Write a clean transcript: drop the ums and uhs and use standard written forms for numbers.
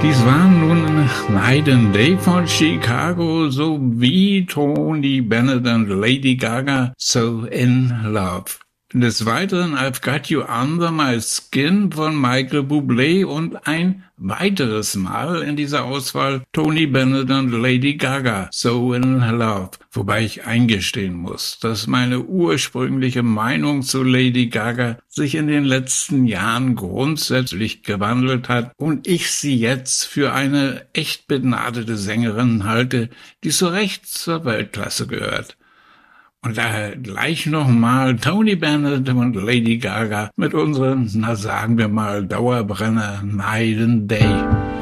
Dies war nun Night and Day von Chicago sowie Tony Bennett und Lady Gaga, So in Love. Des Weiteren I've Got You Under My Skin von Michael Bublé und ein weiteres Mal in dieser Auswahl Tony Bennett und Lady Gaga, So in Love. Wobei ich eingestehen muss, dass meine ursprüngliche Meinung zu Lady Gaga sich in den letzten Jahren grundsätzlich gewandelt hat und ich sie jetzt für eine echt begnadete Sängerin halte, die so recht zur Weltklasse gehört. Und daher gleich nochmal Tony Bennett und Lady Gaga mit unserem, na sagen wir mal, Dauerbrenner Night and Day.